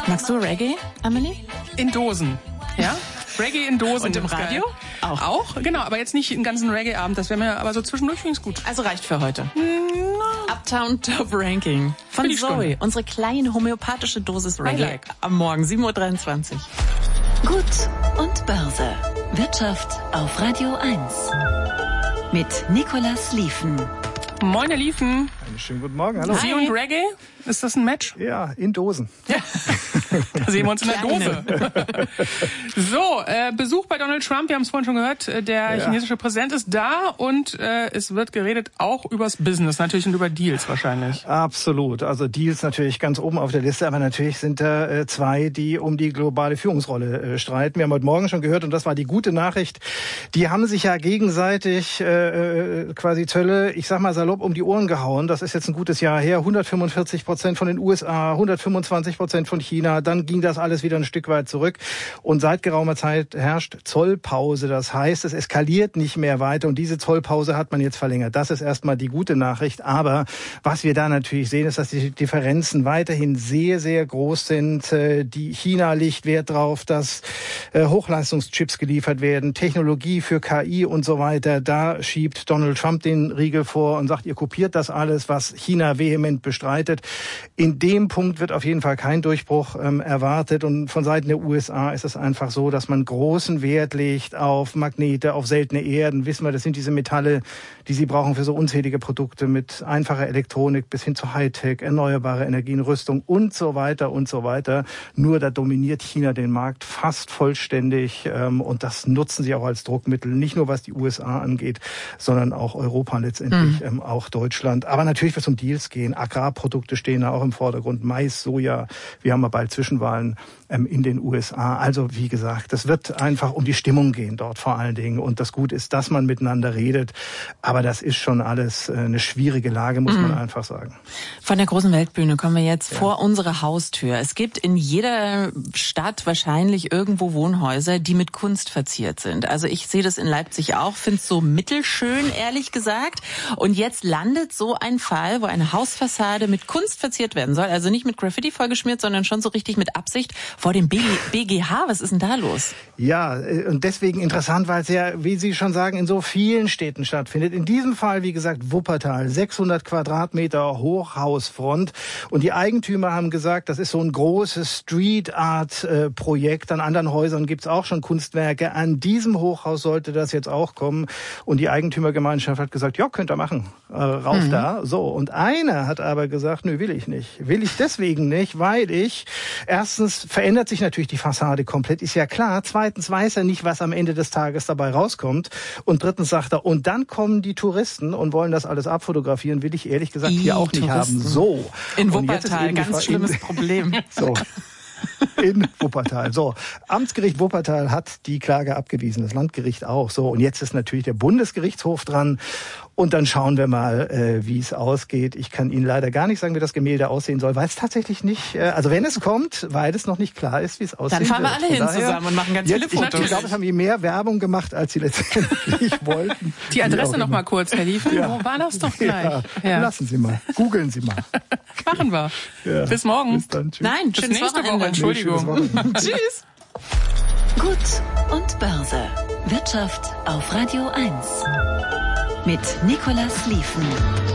Magst du Reggae, Amelie? In Dosen, ja? Reggae in Dosen. Und im Radio? Auch, genau, aber jetzt nicht einen ganzen Reggae-Abend, das wäre mir aber so zwischendurch finde ich gut. Also reicht für heute. Uptown Top Ranking von Zoe, Stunde. unsere kleine homöopathische Dosis Reggae am Morgen, 7.23 Uhr. Gut und Börse. Wirtschaft auf Radio 1. Mit Nicolas Lieven. Moin, Herr Lieven. Einen schönen guten Morgen, hallo. Sie und Reggae, ist das ein Match? Ja, in Dosen. Ja, da sehen wir uns in der Dose. So, Besuch bei Donald Trump, wir haben es vorhin schon gehört, der chinesische Präsident ist da und es wird geredet auch übers Business natürlich und über Deals wahrscheinlich. Absolut, also Deals natürlich ganz oben auf der Liste, aber natürlich sind da zwei, die um die globale Führungsrolle streiten. Wir haben heute Morgen schon gehört und das war die gute Nachricht, die haben sich ja gegenseitig quasi Zölle, ich sag mal salopp, um die Ohren gehauen. Das ist jetzt ein gutes Jahr her, 145% von den USA, 125% von China, dann ging das alles wieder ein Stück weit zurück und seit geraumer Zeit herrscht Zollpause. Das heißt, es eskaliert nicht mehr weiter und diese Zollpause hat man jetzt verlängert. Das ist erstmal die gute Nachricht, aber was wir da natürlich sehen, ist, dass die Differenzen weiterhin sehr, sehr groß sind. Die China legt Wert drauf, dass Hochleistungschips geliefert werden, Technologie für KI und so weiter. Da schiebt Donald Trump den Riegel vor und sagt, ihr kopiert das alles, was China vehement bestreitet. In dem Punkt wird auf jeden Fall kein Durchbruch erwartet und von Seiten der USA ist es einfach so, dass man großen Wert legt auf Magnete, auf seltene Erden. Wissen wir, das sind diese Metalle, die sie brauchen für so unzählige Produkte mit einfacher Elektronik bis hin zu Hightech, erneuerbare Energien, Rüstung und so weiter und so weiter. Nur da dominiert China den Markt fast vollständig und das nutzen sie auch als Druckmittel, nicht nur was die USA angeht, sondern auch Europa letztendlich, auch Deutschland. Aber natürlich wird es um Deals gehen. Agrarprodukte stehen da auch im Vordergrund. Mais, Soja. Wir haben ja bald Zwischenwahlen in den USA. Also wie gesagt, es wird einfach um die Stimmung gehen dort vor allen Dingen. Und das Gute ist, dass man miteinander redet. Aber das ist schon alles eine schwierige Lage, muss man einfach sagen. Von der großen Weltbühne kommen wir jetzt vor unsere Haustür. Es gibt in jeder Stadt wahrscheinlich irgendwo Wohnhäuser, die mit Kunst verziert sind. Also ich sehe das in Leipzig auch, finde es so mittelschön, ehrlich gesagt. Und jetzt landet so ein Fall, wo eine Hausfassade mit Kunst verziert werden soll. Also nicht mit Graffiti vollgeschmiert, sondern schon so richtig mit Absicht vor dem BGH. Was ist denn da los? Ja, und deswegen interessant, weil es ja, wie Sie schon sagen, in so vielen Städten stattfindet. In diesem Fall, wie gesagt, Wuppertal, 600 Quadratmeter Hochhausfront. Und die Eigentümer haben gesagt, das ist so ein großes Street-Art-Projekt. An anderen Häusern gibt's auch schon Kunstwerke. An diesem Hochhaus sollte das jetzt auch kommen. Und die Eigentümergemeinschaft hat gesagt, ja, könnt ihr machen. Rauf da. So. Und einer hat aber gesagt, nö, will ich nicht. Will ich deswegen nicht, weil erstens verändert sich natürlich die Fassade komplett, ist ja klar. Zweitens weiß er nicht, was am Ende des Tages dabei rauskommt. Und drittens sagt er, und dann kommen die Touristen und wollen das alles abfotografieren, will ich ehrlich gesagt hier auch nicht haben. So. In Wuppertal, ganz schlimmes Problem. So. In Wuppertal. So, Amtsgericht Wuppertal hat die Klage abgewiesen, das Landgericht auch. So, und jetzt ist natürlich der Bundesgerichtshof dran. Und dann schauen wir mal, wie es ausgeht. Ich kann Ihnen leider gar nicht sagen, wie das Gemälde aussehen soll, weil es tatsächlich nicht, also wenn es kommt, weil es noch nicht klar ist, wie es aussieht. Dann fahren wir alle hin zusammen und machen ganz viele Fotos. Ich glaube, es haben die mehr Werbung gemacht, als sie letztendlich wollten. Die Adresse noch mal kurz, Herr Lieven. Ja. Wo war das doch gleich? Ja. Lassen Sie mal. Googeln Sie mal. Machen wir. Ja. Bis morgen. Bis dann. Tschüss. Nein, bis nächste Woche. Entschuldigung. Tschüss. Gut und Börse. Wirtschaft auf Radio 1. Mit Nicolas Lieven.